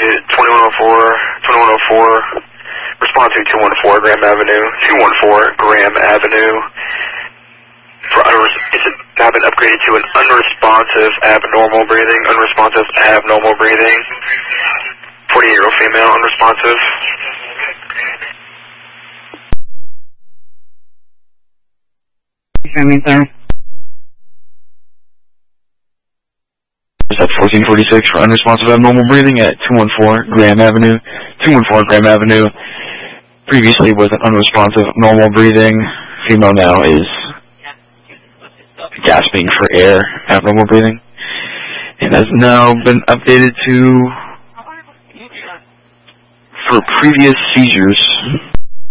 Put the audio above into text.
updated 2104, respond to 214 Graham Avenue, 214 Graham Avenue. It's now been upgraded to an unresponsive abnormal breathing, unresponsive abnormal breathing. 48-year-old female, unresponsive. At 1446 for unresponsive abnormal breathing at 214 Graham Avenue. 214 Graham Avenue. Previously was an unresponsive normal breathing. Female now is gasping for air, abnormal breathing. It has now been updated to for previous seizures.